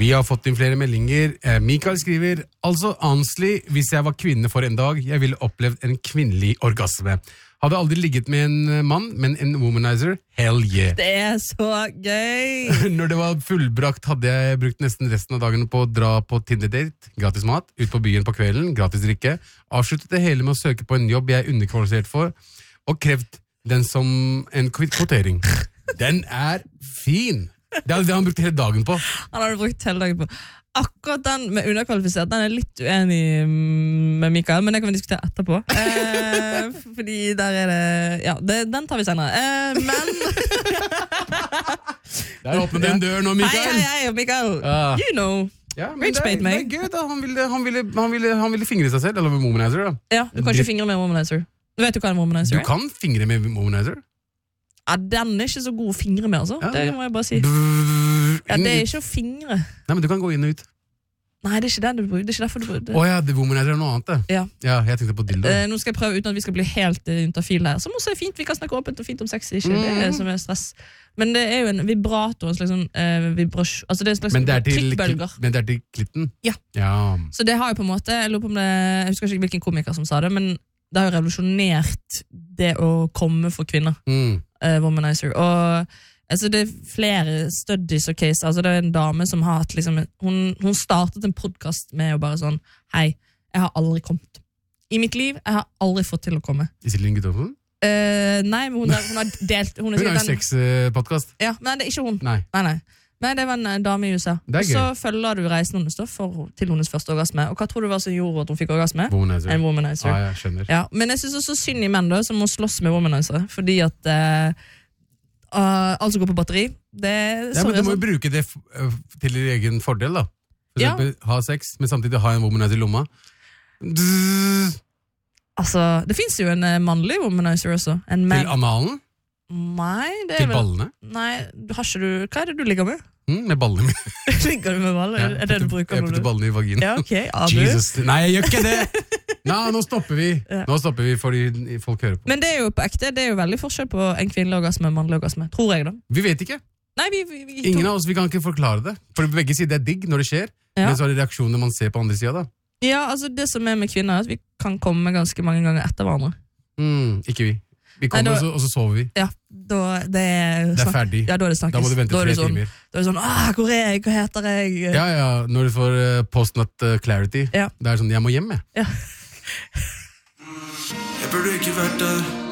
Vi har fått inn flere meldinger. Mikael skriver, altså Ansli, hvis jeg var kvinne for en dag, jeg ville opplevd en kvinnelig orgasme. Hadde aldri ligget med en mann, men en womanizer, hell yeah. Det så gøy! Når det var fullbrakt, hadde jeg brukt nesten resten av dagen på å dra på Tinder-date, gratis mat, ut på byen på kvelden, gratis drikke, avsluttet det hele med å søke på en jobb jeg er underkvalifisert for, og krevd den som en kvotering. Den fin! Det hadde han brukt hele dagen på. Han hadde brukt hele dagen på. Akkurat den med underkvalifisert, den er litt uenig med Mikael, men det kan vi diskutere etterpå. Fordi der er det... Ja, den tar vi senere. Men... Der åpner den dør nå, Mikael. Hei, Mikael. You know. Ja, men Rich bait meg. Det er gøy da. Han ville fingre seg selv, eller med womanizer da. Ja, du kan ikke fingre med womanizer. Du vet jo hva en womanizer er? Du kan fingre med womanizer. Ja, den er ikke så god å fingre med, altså. Det må jeg bare si. Ja, det er ikke å fingre. Nei, men du kan gå inn og ut. Nei, det er ikke den du bruker. Det er ikke derfor du bruker det. Åja, det womanizer er noe annet det. Ja. Ja, jeg tenkte på dildo. Nå skal jeg prøve uten at vi skal bli helt interfil her. Som også er fint, vi kan snakke åpent og fint om sex, ikke det som er stress. Men det er jo en vibrator, en slags vibrasjon, altså det er en slags trykkbølger. Men det er til klitten? Ja. Så det har jo på en måte, jeg lurer på om det, jeg husker ikke hvilken komiker som sa det, men det har jo revolusjonert det å komme for kvinner. Womanizer. Og altså, det er flere studies og case. Altså, det er en dame som har hatt liksom, hun startet en podcast med å bare sånn, hei, jeg har aldri kommet. I mitt liv, jeg har aldri fått til å komme. Iselin Guttormsen? Nei, men hun har delt... Hun har jo sexpodcast. Ja, men det er ikke hun. Nei, det var en dame i USA. Og så følger du reisen hennes til hennes første orgasme. Og hva tror du var som gjorde at hun fikk orgasme? Womanizer. En womanizer. Ja, jeg skjønner. Ja, men jeg synes også synd i menn da, som må slåss med womanizer. Fordi at alt som går på batteri, det er ja, men du må jo bruke det til din egen fordel da. For eksempel ha sex, men samtidig ha en womanizer i lomma. Altså, det finnes jo en mannlig womanizer også. Til analen? Nei, det er til ballene? Nei, hva er det du ligger med? Med ballene mine. Ligger du med baller? Ja, er det du bruker? Jeg putter ballene i vaginen. Ja, ok, Abu. Jesus, nei, jeg gjør ikke det! Nå stopper vi. Nå stopper vi fordi folk hører på. Men det er jo på ekte, det er jo veldig forskjell på en kvinnelig orgasme og en mannlig orgasme, tror jeg da. Vi vet ikke. Nei, ingen av oss, vi kan ikke forklare det. For begge sider det er digg når det skjer, men så er det reaksjoner man ser på andre siden da. Ja, altså det som er med kvinner er at vi kan komme ganske mange ganger etter hverandre. Ikke vi. Vi kommer, og så sover vi. Ja, det er ferdig. Ja, da er det snakkes. Da må du vente 3 timer. Da er det sånn, hvor er jeg, hva heter jeg? Ja, når du får post-nut clarity. Det er sånn, jeg må hjem, jeg. Ja. Jeg burde ikke vært der.